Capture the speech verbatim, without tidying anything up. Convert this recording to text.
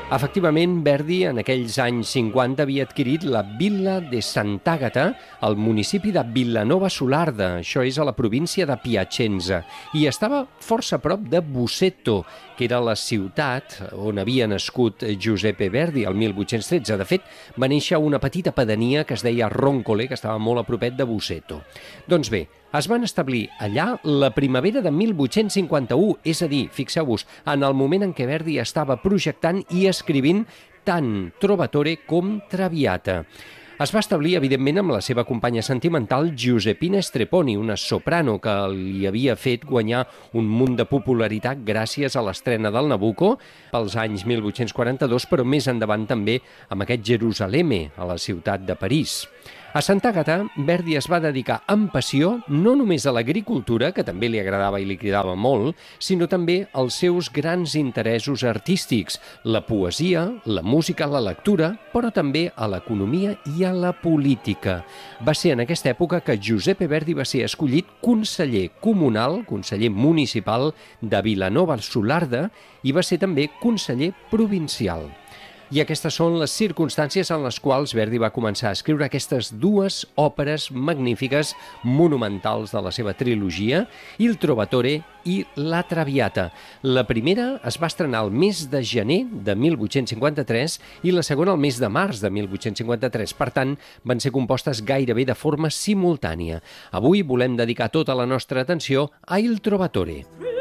Efectivament, Verdi en aquells anys cinquanta havia adquirit la Villa de Sant'Agata al municipi de Villanova Solarda, això és a la província de Piacenza, i estava força a prop de Busseto, que era la ciutat on havia nascut Giuseppe Verdi el mil vuit-cents tretze. De fet, va néixer una petita pedania que es deia Roncole, que estava molt a propet de Busseto. Doncs bé, es van establir allà la primavera de mil vuit-cents cinquanta-u, és a dir, fixeu-vos, en el moment en què Verdi estava projectant i escrivint tant Trovatore com Traviata. Es va establir, evidentment, amb la seva companya sentimental Giuseppina Streponi, una soprano que li havia fet guanyar un munt de popularitat gràcies a l'estrena del Nabucco pels anys mil vuit-cents quaranta-dos, però més endavant també amb aquest Gerusalemme, a la ciutat de París. A Sant'Agata, Verdi es va dedicar amb passió no només a l'agricultura, que també li agradava i li cridava molt, sinó també als seus grans interessos artístics, la poesia, la música, la lectura, però també a l'economia i a la política. Va ser en aquesta època que Giuseppe Verdi va ser escollit conseller comunal, conseller municipal de Villanova Solarda i va ser també conseller provincial. I aquestes són les circumstàncies en les quals Verdi va començar a escriure aquestes dues òperes magnífiques, monumentals de la seva trilogia, Il Trovatore i La Traviata. La primera es va estrenar el mes de gener de mil vuit-cents cinquanta-tres i la segona el mes de març de mil vuit-cents cinquanta-tres. Per tant, van ser compostes gairebé de forma simultània. Avui volem dedicar tota la nostra atenció a Il Trovatore.